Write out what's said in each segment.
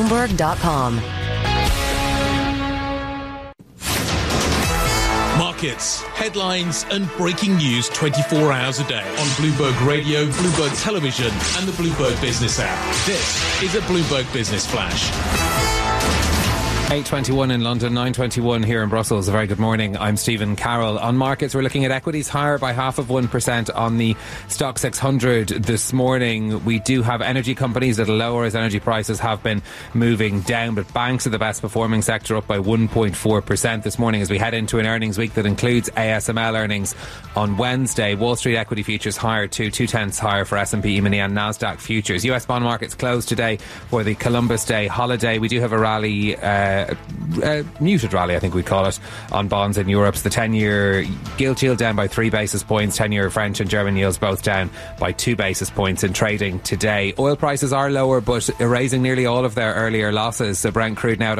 Bloomberg.com. Markets, headlines and breaking news 24 hours a day on Bloomberg Radio, Bloomberg Television and the Bloomberg Business app. This is a Bloomberg Business Flash. 8:21 in London, 9:21 here in Brussels. A very good morning. I'm Stephen Carroll. On markets, we're looking at equities higher by 0.5% on the Stock 600 this morning. We do have energy companies that are lower as energy prices have been moving down, but banks are the best performing sector, up by 1.4% this morning as we head into an earnings week that includes ASML earnings on Wednesday. Wall Street equity futures higher too, 0.2 higher for S&P E-mini and Nasdaq futures. US bond markets closed today for the Columbus Day holiday. We do have a rally, muted rally I think we call it, on bonds in Europe. So the 10-year gilt yield down by 3 basis points, 10-year French and German yields both down by 2 basis points in trading today. Oil prices are lower but erasing nearly all of their earlier losses. So Brent crude now at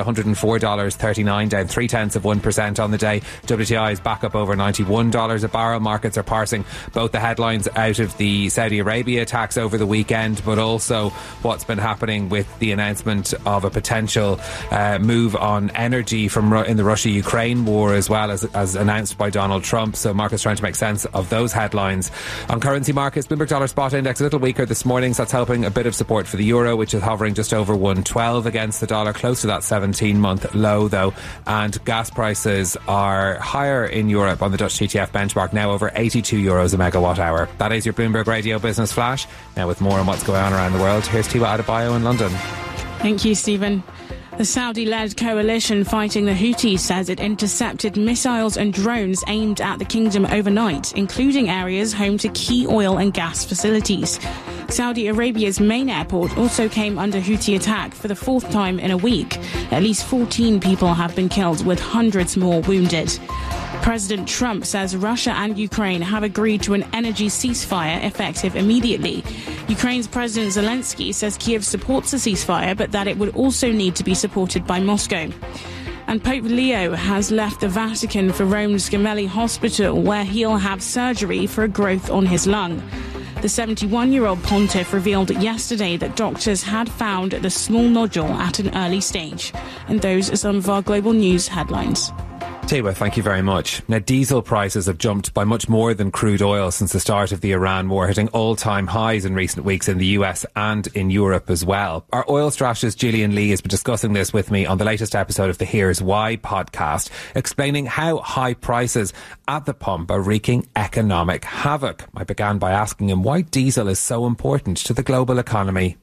$104.39, down 0.3% on the day. WTI is back up over $91 a barrel. Markets are parsing both the headlines out of the Saudi Arabia attacks over the weekend, but also what's been happening with the announcement of a potential move on energy from in the Russia-Ukraine war, as well as announced by Donald Trump. So markets trying to make sense of those headlines. On currency markets, Bloomberg Dollar Spot Index a little weaker this morning, so that's helping a bit of support for the euro, which is hovering just over 112 against the dollar, close to that 17-month low though. And gas prices are higher in Europe on the Dutch TTF benchmark, now over 82 euros a megawatt hour. That is your Bloomberg Radio Business Flash. Now with more on what's going on around the world, here's Tiwa Adebayo in London. Thank you, Stephen. The Saudi-led coalition fighting the Houthis says it intercepted missiles and drones aimed at the kingdom overnight, including areas home to key oil and gas facilities. Saudi Arabia's main airport also came under Houthi attack for the 4th time in a week. At least 14 people have been killed, with hundreds more wounded. President Trump says Russia and Ukraine have agreed to an energy ceasefire effective immediately. Ukraine's President Zelensky says Kiev supports the ceasefire, but that it would also need to be supported by Moscow. And Pope Leo has left the Vatican for Rome's Gemelli Hospital, where he'll have surgery for a growth on his lung. The 71-year-old pontiff revealed yesterday that doctors had found the small nodule at an early stage. And those are some of our global news headlines. Tiwa, thank you very much. Now, diesel prices have jumped by much more than crude oil since the start of the Iran war, hitting all-time highs in recent weeks in the US and in Europe as well. Our oil strategist Gillian Lee has been discussing this with me on the latest episode of the Here's Why podcast, explaining how high prices at the pump are wreaking economic havoc. I began by asking him why diesel is so important to the global economy.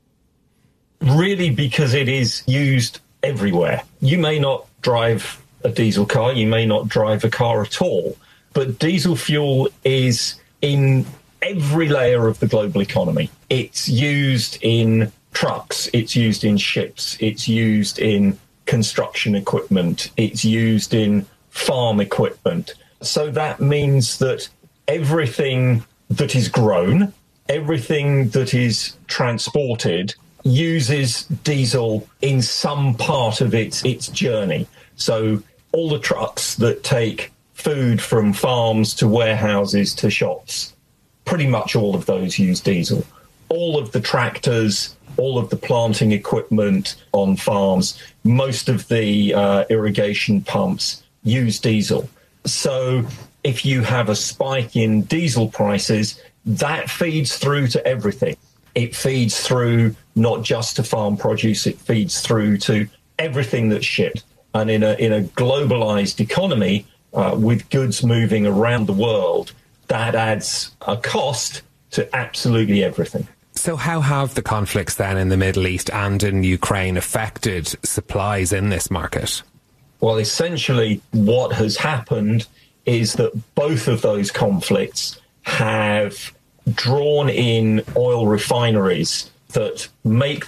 Really, because it is used everywhere. You may not drive a diesel car, you may not drive a car at all, but diesel fuel is in every layer of the global economy. It's used in trucks, it's used in ships, it's used in construction equipment, it's used in farm equipment. So that means that everything that is grown, everything that is transported uses diesel in some part of its journey. So all the trucks that take food from farms to warehouses to shops, pretty much all of those use diesel. All of the tractors, all of the planting equipment on farms, most of the irrigation pumps use diesel. So if you have a spike in diesel prices, that feeds through to everything. It feeds through not just to farm produce, it feeds through to everything that's shipped. And in a globalized economy, with goods moving around the world, that adds a cost to absolutely everything. So how have the conflicts then in the Middle East and in Ukraine affected supplies in this market? Well, essentially what has happened is that both of those conflicts have drawn in oil refineries that make